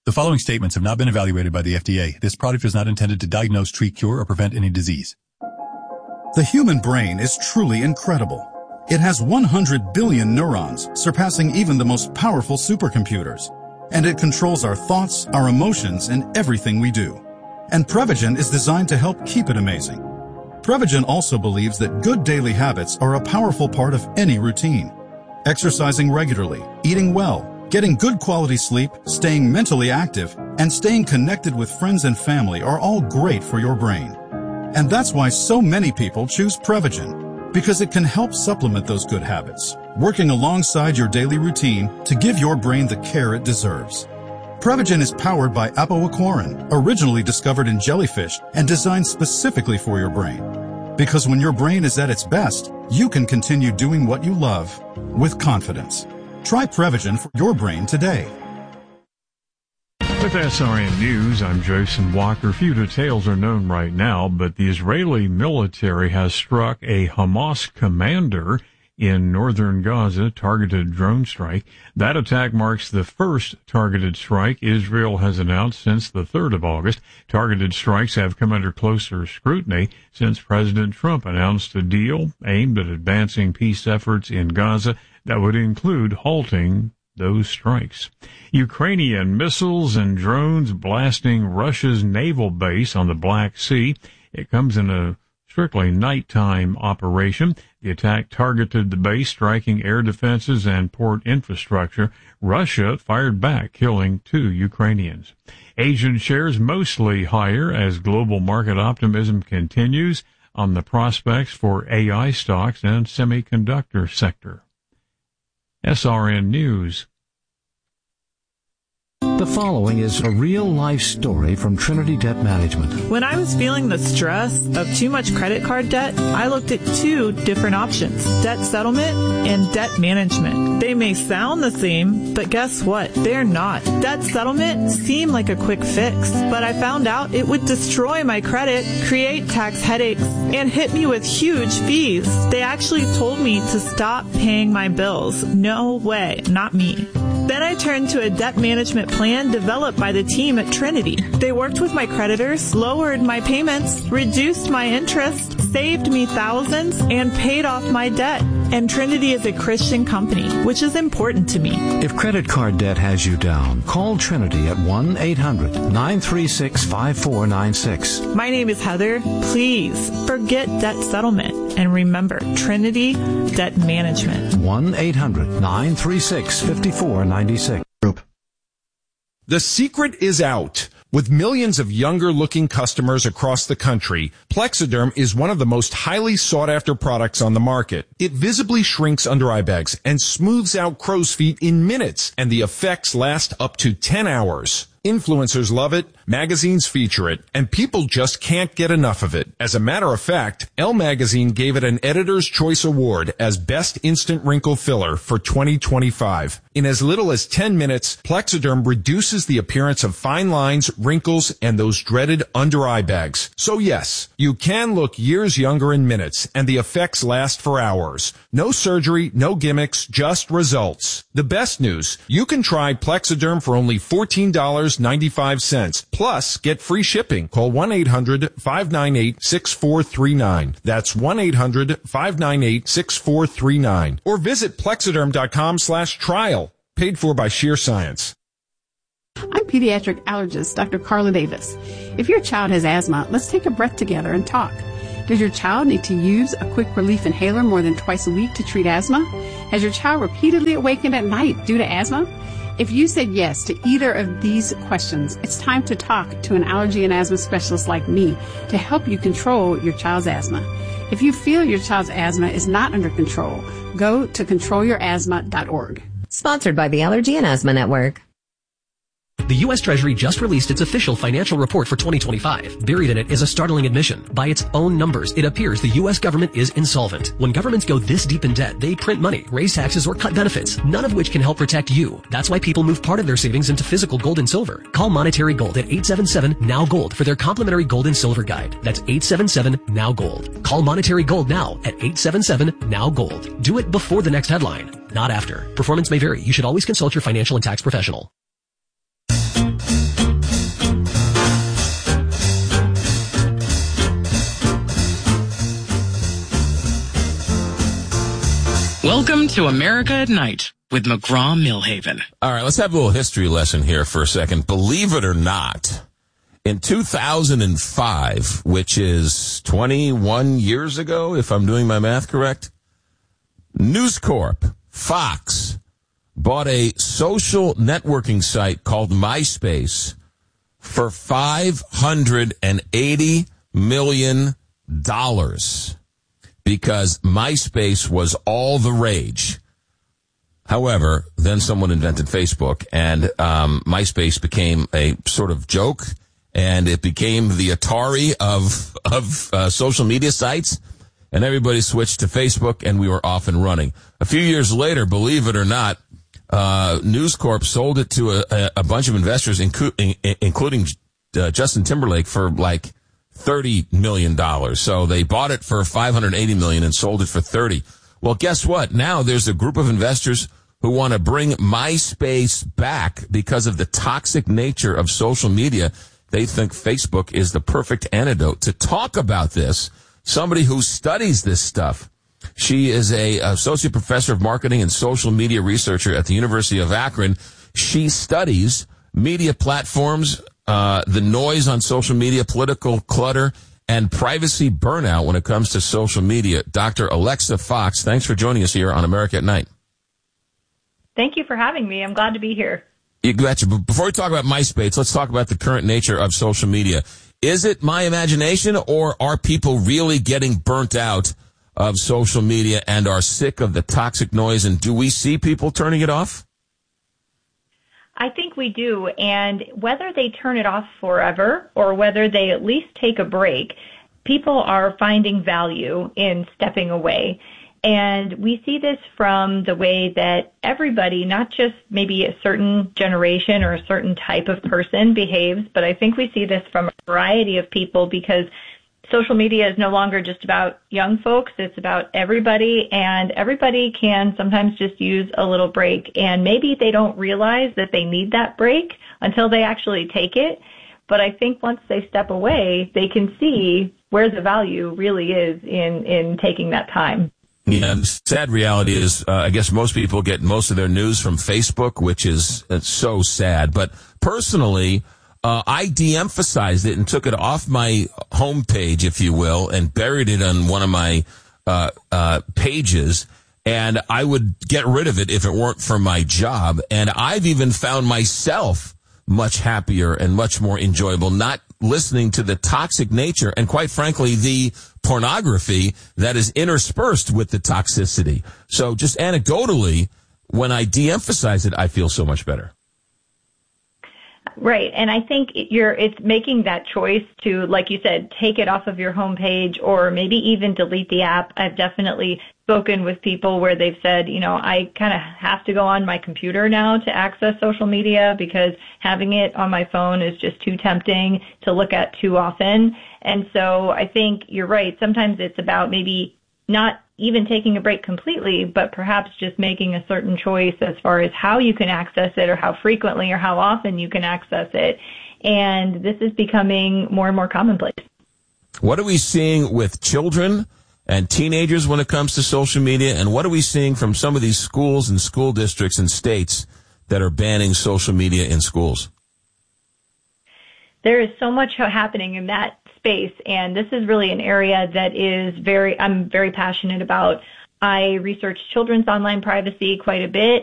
The following statements have not been evaluated by the FDA. This product is not intended to diagnose, treat, cure, or prevent any disease. The human brain is truly incredible. It has 100 billion neurons, surpassing even the most powerful supercomputers. And it controls our thoughts, our emotions, and everything we do. And Prevagen is designed to help keep it amazing. Prevagen also believes that good daily habits are a powerful part of any routine. Exercising regularly, eating well, getting good quality sleep, staying mentally active, and staying connected with friends and family are all great for your brain. And that's why so many people choose Prevagen, because it can help supplement those good habits, working alongside your daily routine to give your brain the care it deserves. Prevagen is powered by apoaquarin, originally discovered in jellyfish and designed specifically for your brain. Because when your brain is at its best, you can continue doing what you love with confidence. Try Prevagen for your brain today. With SRN News, I'm Jason Walker. Few details are known right now, but the Israeli military has struck a Hamas commander in northern Gaza, targeted drone strike. That attack marks the first targeted strike Israel has announced since the 3rd of August. Targeted strikes have come under closer scrutiny since President Trump announced a deal aimed at advancing peace efforts in Gaza that would include halting those strikes. Ukrainian missiles and drones blasting Russia's naval base on the Black Sea. It comes in a strictly nighttime operation. The attack targeted the base, striking air defenses and port infrastructure. Russia fired back, killing 2 Ukrainians. Asian shares mostly higher as global market optimism continues on the prospects for AI stocks and semiconductor sector. SRN News. The following is a real-life story from Trinity Debt Management. When I was feeling the stress of too much credit card debt, I looked at 2 different options, debt settlement and debt management. They may sound the same, but guess what? They're not. Debt settlement seemed like a quick fix, but I found out it would destroy my credit, create tax headaches, and hit me with huge fees. They actually told me to stop paying my bills. No way, not me. Then I turned to a debt management plan developed by the team at Trinity. They worked with my creditors, lowered my payments, reduced my interest, saved me thousands, and paid off my debt. And Trinity is a Christian company, which is important to me. If credit card debt has you down, call Trinity at 1-800-936-5496. My name is Heather. Please forget debt settlement and remember Trinity Debt Management. 1-800-936-5496. The secret is out. With millions of younger-looking customers across the country, Plexiderm is one of the most highly sought-after products on the market. It visibly shrinks under eye bags and smooths out crow's feet in minutes, and the effects last up to 10 hours. Influencers love it, magazines feature it, and people just can't get enough of it. As a matter of fact, Elle magazine gave it an Editor's Choice Award as Best Instant Wrinkle Filler for 2025. In as little as 10 minutes, Plexiderm reduces the appearance of fine lines, wrinkles, and those dreaded under-eye bags. So yes, you can look years younger in minutes, and the effects last for hours. No surgery, no gimmicks, just results. The best news, you can try Plexiderm for only $14.95. Plus, get free shipping. Call 1-800-598-6439. That's 1-800-598-6439. Or visit Plexiderm.com/trial. Paid for by Sheer Science. I'm pediatric allergist Dr. Carla Davis. If your child has asthma, let's take a breath together and talk. Does your child need to use a quick relief inhaler more than twice a week to treat asthma? Has your child repeatedly awakened at night due to asthma? If you said yes to either of these questions, it's time to talk to an allergy and asthma specialist like me to help you control your child's asthma. If you feel your child's asthma is not under control, go to controlyourasthma.org. Sponsored by the Allergy and Asthma Network. The U.S. Treasury just released its official financial report for 2025. Buried in it is a startling admission. By its own numbers, it appears the U.S. government is insolvent. When governments go this deep in debt, they print money, raise taxes, or cut benefits, none of which can help protect you. That's why people move part of their savings into physical gold and silver. Call Monetary Gold at 877-NOW-GOLD for their complimentary gold and silver guide. That's 877-NOW-GOLD. Call Monetary Gold now at 877-NOW-GOLD. Do it before the next headline, not after. Performance may vary. You should always consult your financial and tax professional. Welcome to America at Night with McGraw-Millhaven. All right, let's have a little history lesson here for a second. Believe it or not, in 2005, which is 21 years ago, if I'm doing my math correct, News Corp, Fox, bought a social networking site called MySpace for $580 million because MySpace was all the rage. However, then someone invented Facebook, and MySpace became a sort of joke, and it became the Atari of social media sites, and everybody switched to Facebook, and we were off and running. A few years later, believe it or not, News Corp sold it to a bunch of investors, including Justin Timberlake, for like $30 million. So they bought it for $580 million and sold it for $30. Well, guess what? Now there's a group of investors who want to bring MySpace back because of the toxic nature of social media. They think Facebook is the perfect antidote. To talk about this, somebody who studies this stuff. She is a associate professor of marketing and social media researcher at the University of Akron. She studies media platforms, the noise on social media, political clutter, and privacy burnout when it comes to social media. Dr. Alexa Fox, thanks for joining us here on America at Night. Thank you for having me. I'm glad to be here. You betcha. But before we talk about MySpace, let's talk about the current nature of social media. Is it my imagination, or are people really getting burnt out of social media and are sick of the toxic noise? And do we see people turning it off? I think we do. And whether they turn it off forever or whether they at least take a break, people are finding value in stepping away. And we see this from the way that everybody, not just maybe a certain generation or a certain type of person behaves, but I think we see this from a variety of people, because social media is no longer just about young folks. It's about everybody, and everybody can sometimes just use a little break. And maybe they don't realize that they need that break until they actually take it. But I think once they step away, they can see where the value really is in taking that time. Yeah, the sad reality is, I guess most people get most of their news from Facebook, which is so sad. But personally, I de-emphasized it and took it off my homepage, if you will, and buried it on one of my pages. And I would get rid of it if it weren't for my job. And I've even found myself much happier and much more enjoyable not listening to the toxic nature and, quite frankly, the pornography that is interspersed with the toxicity. So just anecdotally, when I de-emphasize it, I feel so much better. Right. And I think it's making that choice to, like you said, take it off of your homepage or maybe even delete the app. I've definitely spoken with people where they've said, I kind of have to go on my computer now to access social media because having it on my phone is just too tempting to look at too often. And so I think you're right. Sometimes it's about maybe not even taking a break completely, but perhaps just making a certain choice as far as how you can access it or how frequently or how often you can access it. And this is becoming more and more commonplace. What are we seeing with children and teenagers when it comes to social media? And what are we seeing from some of these schools and school districts and states that are banning social media in schools? There is so much happening in that space, and this is really an area that I'm very passionate about. I research children's online privacy quite a bit,